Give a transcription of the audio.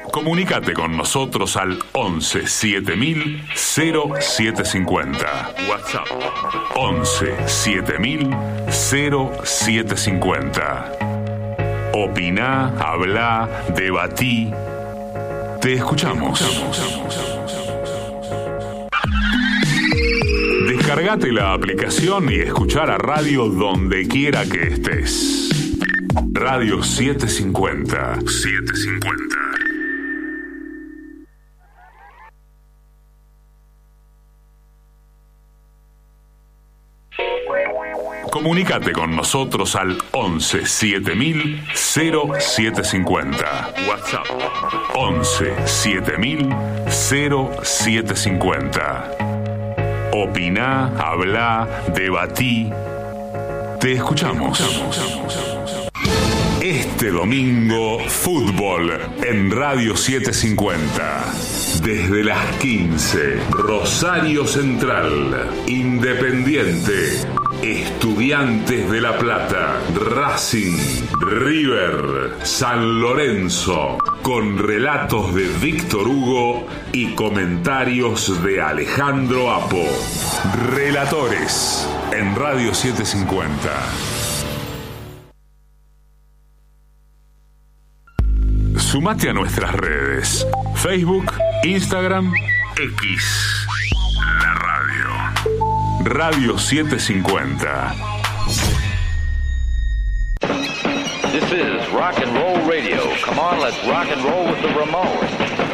Comunicate con nosotros al 11 7000 0750. WhatsApp 11 7000 0750. Opiná, hablá, debatí. Te escuchamos. Descargate la aplicación y escuchá la radio donde quiera que estés. Radio 750. 750. Comunicate con nosotros al 11 7000 0750. WhatsApp 11 7000 0750. Opiná, hablá, debatí. Te escuchamos. Este domingo, fútbol en Radio 750. Desde las 15, Rosario Central, Independiente, Estudiantes de La Plata, Racing, River, San Lorenzo, con relatos de Víctor Hugo y comentarios de Alejandro Apo. Relatores en Radio 750. Sumate a nuestras redes: Facebook, Instagram, X. La radio. Radio 750. This is rock and roll radio. Come on, let's rock and roll with the Ramones.